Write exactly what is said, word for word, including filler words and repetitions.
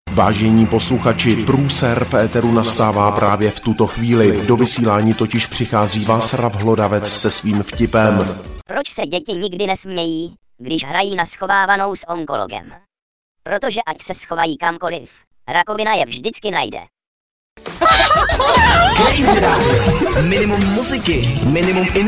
Vážení posluchači, průser v éteru nastává právě v tuto chvíli. Do vysílání totiž přichází Václav Hlodavec se svým vtipem. Proč se děti nikdy nesmějí, když hrají na schovávanou s onkologem? Protože ať se schovají kamkoliv, rakovina je vždycky najde. Crazy Radio. Minimum muziky, minimum